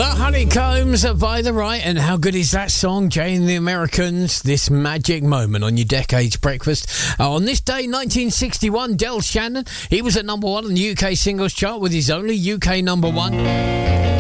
The Honeycombs by The Right, and how good is that song, Jay and the Americans? This magic moment on your Decades Breakfast. On this day, 1961, Del Shannon, he was at number one on the UK singles chart with his only UK number one.